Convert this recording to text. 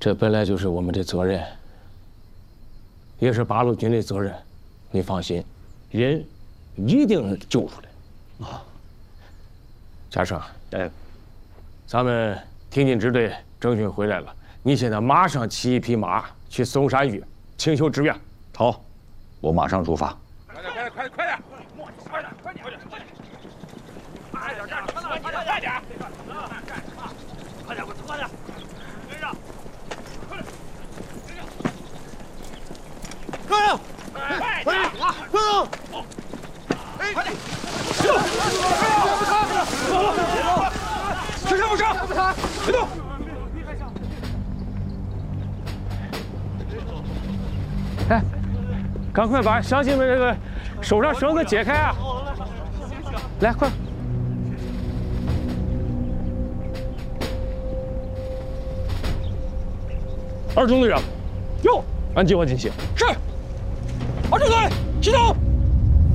这本来就是我们的责任，也是八路军的责任。你放心，人一定救出来。啊，嘉诚， 哎， 咱们挺进支队征询回来了，你现在马上骑一匹马去嵩山峪请求支援。 好，我马上出发。 快点，快点，快点！快点，快点，快点！快点，快点！快点，快点！跟上！快点！快点！快点！快点！吃上不上？别动！ 哎，赶快把乡亲们这个手上绳子解开啊！来，快！二中队长， 哟， 按计划进行。 是。二中队，启动。